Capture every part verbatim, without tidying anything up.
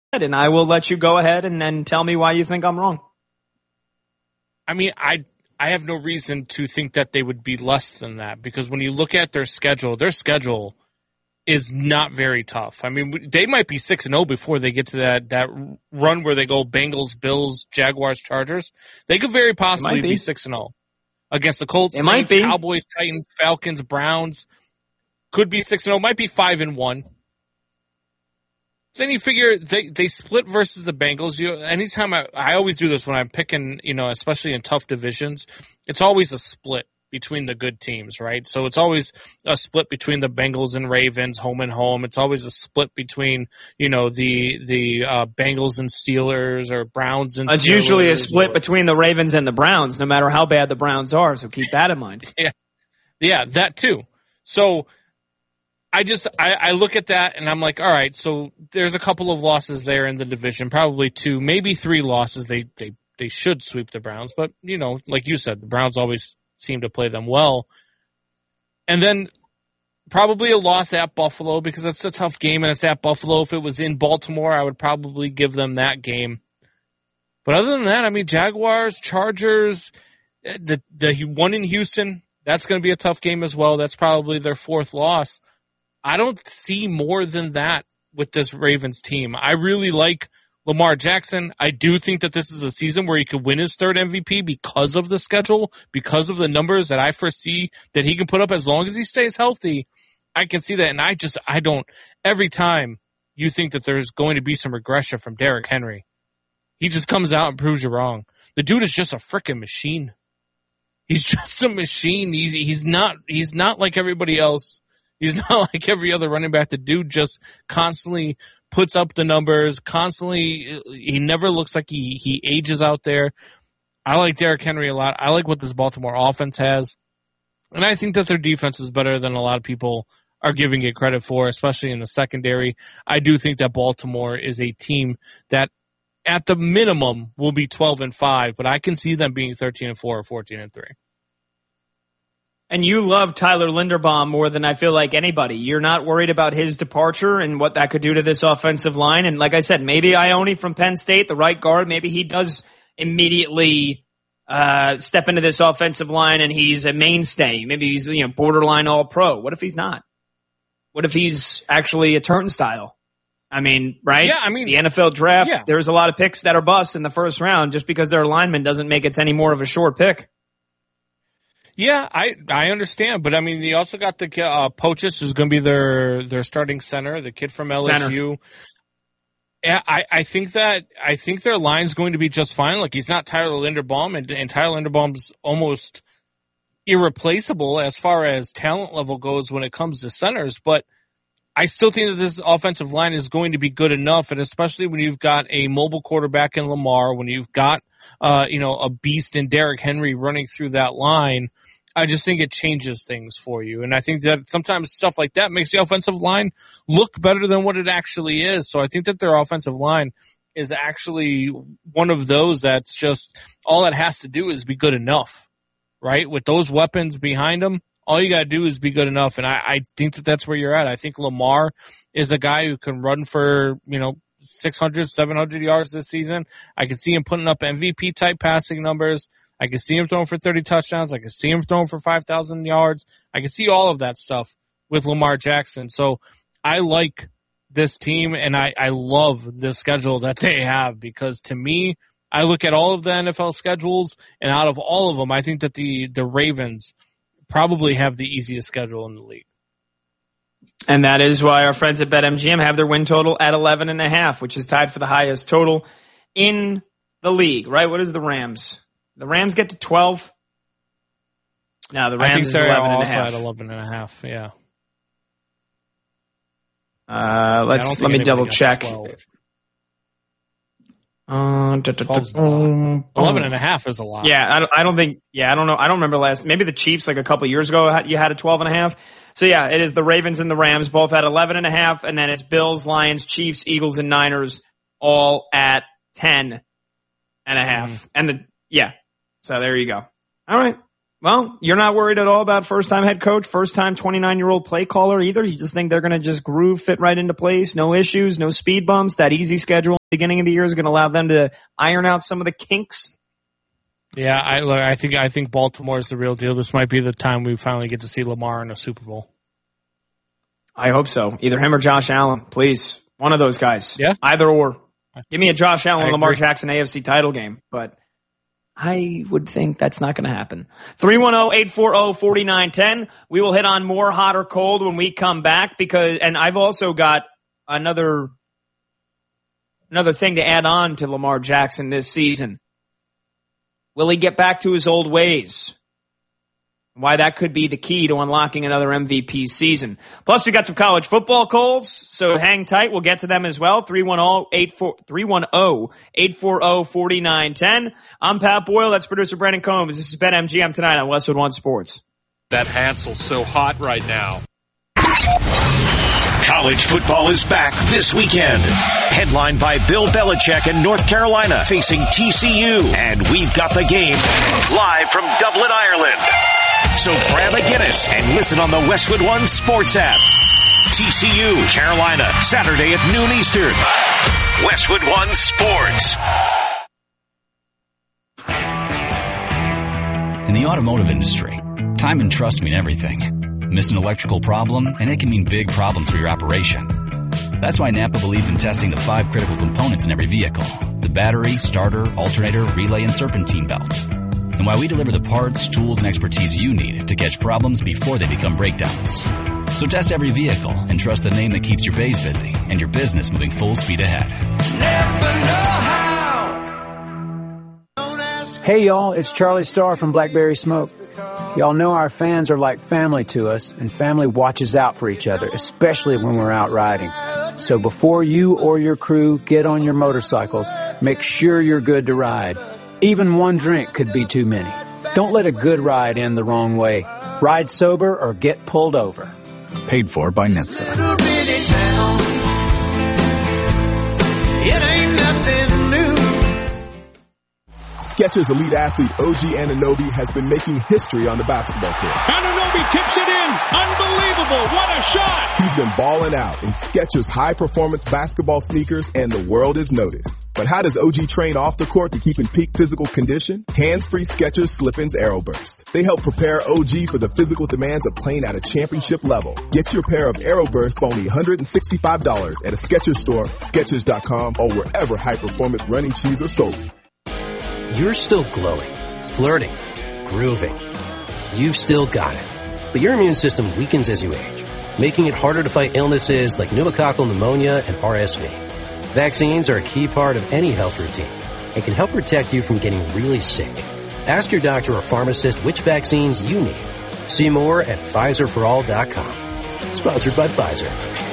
and I will let you go ahead and then tell me why you think I'm wrong. I mean, I I have no reason to think that they would be less than that, because when you look at their schedule, their schedule is not very tough. I mean, they might be six and zero before they get to that that run where they go Bengals, Bills, Jaguars, Chargers. They could very possibly be six and zero against the Colts, it Saints, might be. Cowboys, Titans, Falcons, Browns. Could be six and zero. Might be five and one. Then you figure they, they split versus the Bengals. You anytime I I always do this when I'm picking, you know, especially in tough divisions, it's always a split between the good teams, right? So it's always a split between the Bengals and Ravens, home and home. It's always a split between, you know, the the uh, Bengals and Steelers, or Browns and Steelers. It's usually a split or, between the Ravens and the Browns, no matter how bad the Browns are. So keep that in mind. Yeah, yeah, that too. So I just I, I look at that and I'm like, all right, so there's a couple of losses there in the division, probably two, maybe three losses. They they they should sweep the Browns, but you know, like you said, the Browns always seem to play them well. And then probably a loss at Buffalo, because it's a tough game and it's at Buffalo. If it was in Baltimore, I would probably give them that game. But other than that, I mean, Jaguars, Chargers, the the one in Houston, that's going to be a tough game as well. That's probably their fourth loss. I don't see more than that with this Ravens team. I really like Lamar Jackson. I do think that this is a season where he could win his third M V P because of the schedule, because of the numbers that I foresee that he can put up as long as he stays healthy. I can see that, and I just, I don't, every time you think that there's going to be some regression from Derrick Henry, he just comes out and proves you wrong. The dude is just a freaking machine. He's just a machine. He's, he's not, he's not like everybody else. He's not like every other running back. The dude just constantly puts up the numbers, constantly. He never looks like he, he ages out there. I like Derrick Henry a lot. I like what this Baltimore offense has. And I think that their defense is better than a lot of people are giving it credit for, especially in the secondary. I do think that Baltimore is a team that at the minimum will be twelve and five, but I can see them being thirteen and four or fourteen and three. And you love Tyler Linderbaum more than I feel like anybody. You're not worried about his departure and what that could do to this offensive line. And like I said, maybe Ione from Penn State, the right guard, maybe he does immediately uh step into this offensive line and he's a mainstay. Maybe he's, you know, borderline all-pro. What if he's not? What if he's actually a turnstile? I mean, right? Yeah, I mean, the N F L draft, yeah. There's a lot of picks that are busts in the first round. Just because they're linemen doesn't make it any more of a short pick. Yeah, I I understand, but I mean, you also got the uh, Pochis, who's going to be their their starting center, the kid from L S U. Yeah, I, I think that I think their line's going to be just fine. Like, he's not Tyler Linderbaum, and, and Tyler Linderbaum's almost irreplaceable as far as talent level goes when it comes to centers. But I still think that this offensive line is going to be good enough, and especially when you've got a mobile quarterback in Lamar, when you've got uh, you know a beast in Derrick Henry running through that line. I just think it changes things for you. And I think that sometimes stuff like that makes the offensive line look better than what it actually is. So I think that their offensive line is actually one of those that's just all it has to do is be good enough, right? With those weapons behind them, all you got to do is be good enough. And I, I think that that's where you're at. I think Lamar is a guy who can run for, you know, six hundred, seven hundred yards this season. I can see him putting up M V P type passing numbers. I can see him throwing for thirty touchdowns. I can see him throwing for five thousand yards. I can see all of that stuff with Lamar Jackson. So I like this team, and I, I love the schedule that they have, because to me, I look at all of the N F L schedules, and out of all of them, I think that the, the Ravens probably have the easiest schedule in the league. And that is why our friends at BetMGM have their win total at eleven and a half, which is tied for the highest total in the league, right? What is the Rams? The Rams get to twelve. No, the Rams I think is they're eleven and a also half. at eleven and a half, yeah. Uh, let's, let me double check. Uh, da, da, da, um, eleven and a half is a lot. Yeah, I don't, I don't think, yeah, I don't know. I don't remember last, maybe the Chiefs like a couple of years ago, you had a twelve and a half. So yeah, it is the Ravens and the Rams both at eleven and a half. And then it's Bills, Lions, Chiefs, Eagles, and Niners all at ten and a half. Mm. And the, yeah. So there you go. All right. Well, you're not worried at all about first-time head coach, first-time twenty-nine-year-old play caller either? You just think they're going to just groove, fit right into place, no issues, no speed bumps, that easy schedule at the beginning of the year is going to allow them to iron out some of the kinks? Yeah, I look, I think I think Baltimore is the real deal. This might be the time we finally get to see Lamar in a Super Bowl. I hope so. Either him or Josh Allen, please. One of those guys. Yeah. Either or. Give me a Josh Allen, I Lamar agree. Jackson A F C title game, but I would think that's not going to happen. three one zero, eight four zero, four nine one zero. We will hit on more hot or cold when we come back because, and I've also got another, another thing to add on to Lamar Jackson this season. Will he get back to his old ways? Why that could be the key to unlocking another M V P season. Plus, we got some college football calls, so hang tight. We'll get to them as well. three one zero, eight four zero, four nine one zero. I'm Pat Boyle. That's producer Brandon Combs. This is BetMGM tonight on Westwood One Sports. That Hansel's so hot right now. College football is back this weekend. Headlined by Bill Belichick in North Carolina facing T C U. And we've got the game live from Dublin, Ireland. So grab a Guinness and listen on the Westwood One Sports app. T C U, Carolina, Saturday at noon Eastern. Westwood One Sports. In the automotive industry, time and trust mean everything. Miss an electrical problem, and it can mean big problems for your operation. That's why Napa believes in testing the five critical components in every vehicle: the battery, starter, alternator, relay, and serpentine belt. And why we deliver the parts, tools, and expertise you need to catch problems before they become breakdowns. So test every vehicle and trust the name that keeps your bays busy and your business moving full speed ahead. Never know how. Hey y'all, it's Charlie Starr from Blackberry Smoke. Y'all know our fans are like family to us, and family watches out for each other, especially when we're out riding. So before you or your crew get on your motorcycles, make sure you're good to ride. Even one drink could be too many. Don't let a good ride end the wrong way. Ride sober or get pulled over. Paid for by N H T S A. It ain't nothing new. Skechers elite athlete O G Anunoby has been making history on the basketball court. Anunoby tips it in. Unbelievable. What a shot. He's been balling out in Skechers high-performance basketball sneakers, and the world has noticed. But how does O G train off the court to keep in peak physical condition? Hands-free Skechers Slip-ins Aeroburst. They help prepare O G for the physical demands of playing at a championship level. Get your pair of Aeroburst for only one hundred sixty-five dollars at a Skechers store, Skechers dot com, or wherever high-performance running shoes are sold. You're still glowing, flirting, grooving. You've still got it. But your immune system weakens as you age, making it harder to fight illnesses like pneumococcal pneumonia and R S V. Vaccines are a key part of any health routine and can help protect you from getting really sick. Ask your doctor or pharmacist which vaccines you need. See more at Pfizer for all dot com. Sponsored by Pfizer.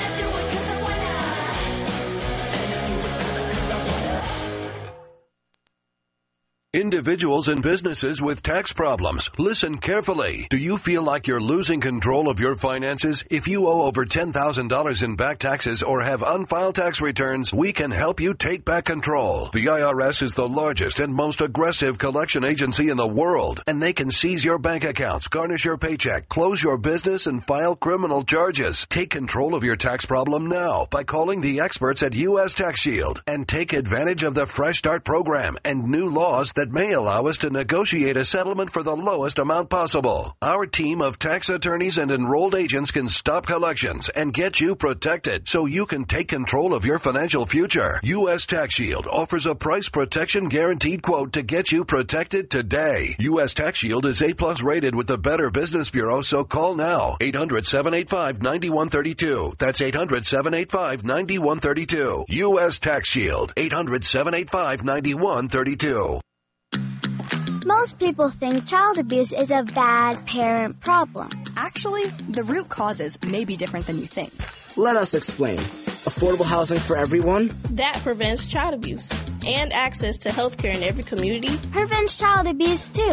Individuals and businesses with tax problems, listen carefully. Do you feel like you're losing control of your finances? If you owe over ten thousand dollars in back taxes or have unfiled tax returns, we can help you take back control. The I R S is the largest and most aggressive collection agency in the world, and they can seize your bank accounts, garnish your paycheck, close your business, and file criminal charges. Take control of your tax problem now by calling the experts at U S Tax Shield and take advantage of the Fresh Start program and new laws that may allow us to negotiate a settlement for the lowest amount possible. Our team of tax attorneys and enrolled agents can stop collections and get you protected so you can take control of your financial future. U S Tax Shield offers a price protection guaranteed quote to get you protected today. U S Tax Shield is A plus rated with the Better Business Bureau, so call now. eight hundred, seven eight five, nine one three two. That's eight hundred, seven eight five, nine one three two. U S Tax Shield. eight hundred, seven eight five, nine one three two. Most people think child abuse is a bad parent problem. Actually, the root causes may be different than you think. Let us explain. Affordable housing for everyone? That prevents child abuse and access to health care in every community. Prevents child abuse too.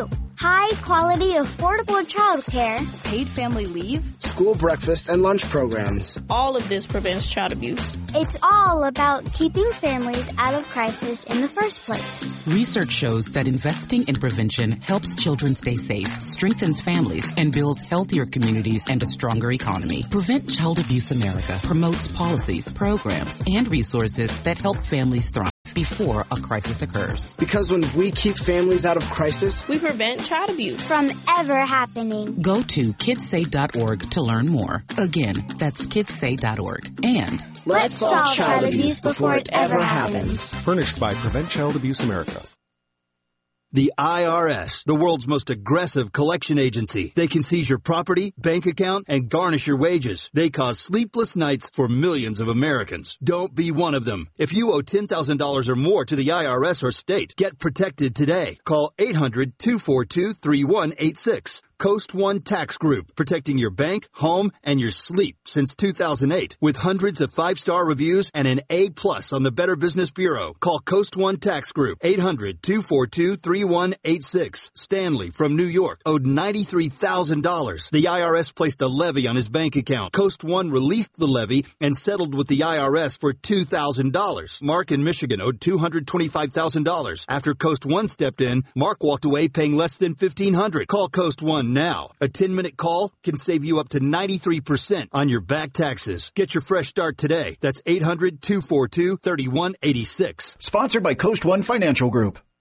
high-quality, affordable childcare, paid family leave, school breakfast and lunch programs. All of this prevents child abuse. It's all about keeping families out of crisis in the first place. Research shows that investing in prevention helps children stay safe, strengthens families, and builds healthier communities and a stronger economy. Prevent Child Abuse America promotes policies, programs, and resources that help families thrive before a crisis occurs. Because when we keep families out of crisis, we prevent child abuse from ever happening. Go to kids say dot org to learn more. Again, that's kids say dot org. And let's solve child abuse before it ever happens. Furnished by Prevent Child Abuse America. The I R S, the world's most aggressive collection agency. They can seize your property, bank account, and garnish your wages. They cause sleepless nights for millions of Americans. Don't be one of them. If you owe ten thousand dollars or more to the I R S or state, get protected today. Call eight hundred, two four two, three one eight six. Coast One Tax Group, protecting your bank, home, and your sleep since two thousand eight. With hundreds of five-star reviews and an A plus on the Better Business Bureau. Call Coast One Tax Group, eight hundred, two four two, three one eight six. Stanley from New York owed ninety-three thousand dollars. The I R S placed a levy on his bank account. Coast One released the levy and settled with the I R S for two thousand dollars. Mark in Michigan owed two hundred twenty-five thousand dollars. After Coast One stepped in, Mark walked away paying less than fifteen hundred dollars. Call Coast One now. A ten-minute call can save you up to ninety-three percent on your back taxes. Get your fresh start today. That's eight hundred, two four two, three one eight six. Sponsored by Coast One Financial Group.